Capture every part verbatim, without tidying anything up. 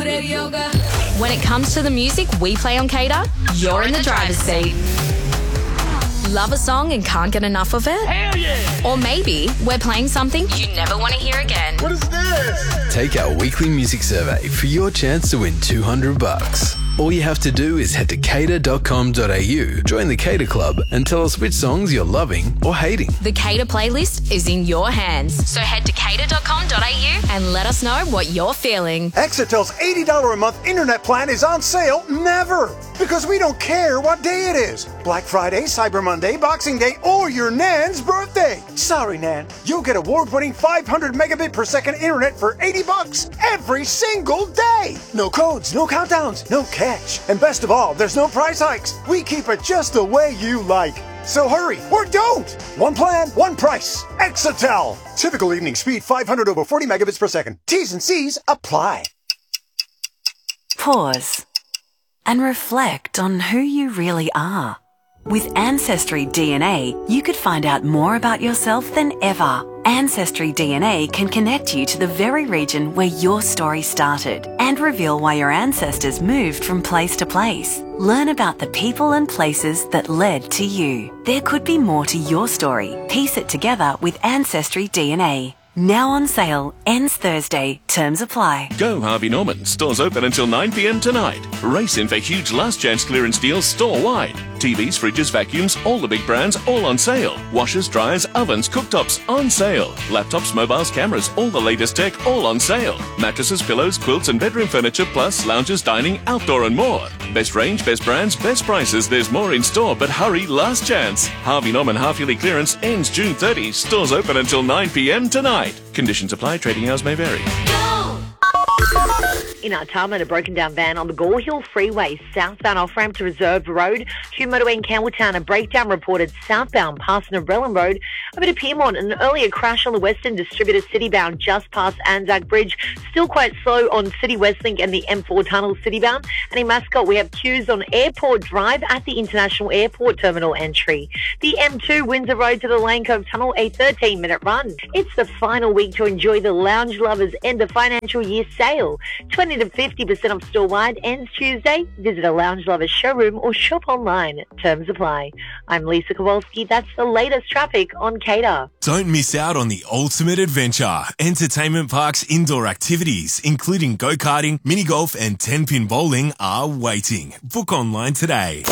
When it comes to the music we play on Cater, you're in the driver's seat. Love a song and can't get enough of it? Hell yeah! Or maybe we're playing something you never want to hear again. What is this? Take our weekly music survey for your chance to win two hundred bucks. All you have to do is head to cater dot com dot a u, join the Cater Club, and tell us which songs you're loving or hating. The Cater playlist is in your hands. So head to cater dot com dot a u and let us know what you're feeling. Exetel's eighty dollars a month internet plan is on sale never, because we don't care what day it is. Black Friday, Cyber Monday, Boxing Day, or your Nan's birthday. Sorry, Nan. You'll get award-winning five hundred megabit per second internet for eighty bucks every single day. No codes, no countdowns, no catch. And best of all, there's no price hikes. We keep it just the way you like. So hurry, or don't. One plan, one price. Exetel. Typical evening speed five hundred over forty megabits per second. T's and C's apply. Pause and reflect on who you really are. With Ancestry D N A, you could find out more about yourself than ever. Ancestry D N A can connect you to the very region where your story started and reveal why your ancestors moved from place to place. Learn about the people and places that led to you. There could be more to your story. Piece it together with Ancestry D N A. Now on sale. Ends Thursday. Terms apply. Go Harvey Norman. Stores open until nine p m tonight. Race in for huge last chance clearance deals store-wide. T Vs, fridges, vacuums, all the big brands, all on sale. Washers, dryers, ovens, cooktops, on sale. Laptops, mobiles, cameras, all the latest tech, all on sale. Mattresses, pillows, quilts and bedroom furniture, plus lounges, dining, outdoor and more. Best range, best brands, best prices. There's more in store, but hurry, last chance. Harvey Norman half-yearly clearance ends June thirtieth. Stores open until nine p m tonight. Conditions apply. Trading hours may vary. In Artarmon, a broken down van on the Gore Hill Freeway, southbound off-ramp to Reserve Road, to motorway in Campbelltown, a breakdown reported southbound past Narellan Road. Over to Pyrmont, an earlier crash on the Western Distributor Citybound just past Anzac Bridge. Still quite slow on City Westlink and the M four Tunnel Citybound. And in Mascot, we have queues on Airport Drive at the International Airport Terminal entry. The M two Windsor Road to the Lane Cove Tunnel, a thirteen minute run. It's the final week to enjoy the Lounge Lovers end of financial year sale. twenty to fifty percent off store-wide, ends Tuesday. Visit a Lounge Lovers showroom or shop online. Terms apply. I'm Lisa Kowalski. That's the latest traffic on Cater. Don't miss out on the ultimate adventure. Entertainment Park's indoor activities, including go-karting, mini-golf and ten-pin bowling, are waiting. Book online today.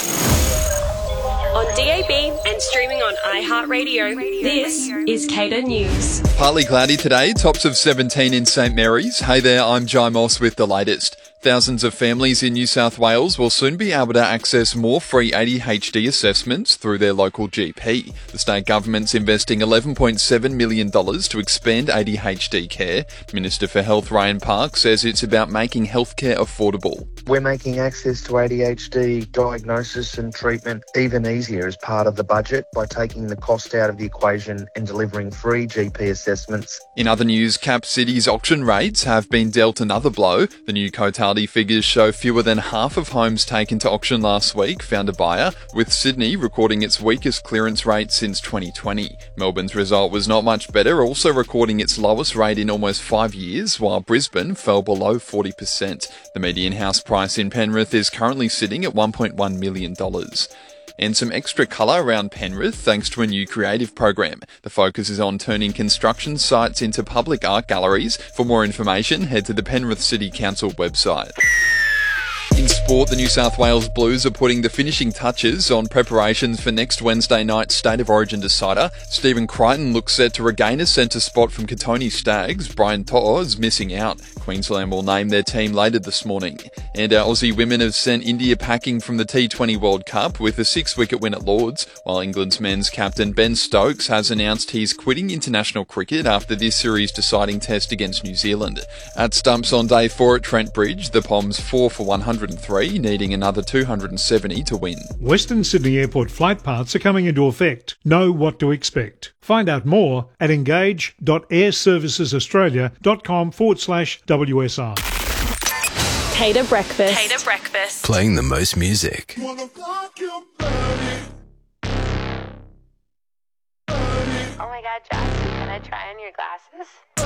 On D A B and streaming on iHeartRadio, this is Cater News. Partly cloudy today, tops of seventeen in St Mary's. Hey there, I'm Jai Moss with the latest. Thousands of families in New South Wales will soon be able to access more free A D H D assessments through their local G P. The state government's investing eleven point seven million dollars to expand A D H D care. Minister for Health Ryan Park says it's about making healthcare affordable. We're making access to A D H D diagnosis and treatment even easier as part of the budget by taking the cost out of the equation and delivering free G P assessments. In other news, Cap City's auction rates have been dealt another blow. The new Cotaldi figures show fewer than half of homes taken to auction last week found a buyer, with Sydney recording its weakest clearance rate since twenty twenty. Melbourne's result was not much better, also recording its lowest rate in almost five years, while Brisbane fell below forty percent. The median house price in Penrith is currently sitting at one point one million dollars. And some extra colour around Penrith thanks to a new creative program. The focus is on turning construction sites into public art galleries. For more information, head to the Penrith City Council website. In sport, the New South Wales Blues are putting the finishing touches on preparations for next Wednesday night's State of Origin decider. Stephen Crichton looks set to regain a centre spot from Katoni Stags. Brian To'o is missing out. Queensland will name their team later this morning. And our Aussie women have sent India packing from the T twenty World Cup with a six-wicket win at Lords, while England's men's captain Ben Stokes has announced he's quitting international cricket after this series deciding test against New Zealand. At stumps on day four at Trent Bridge, the Poms four for one hundred three, needing another two hundred seventy to win. Western Sydney Airport flight paths are coming into effect. Know what to expect. Find out more at engage dot airservicesaustralia.com forward slash WSR. Cater Breakfast. Cater Breakfast. Playing the most music. Oh my God, Josh, can I try on your glasses?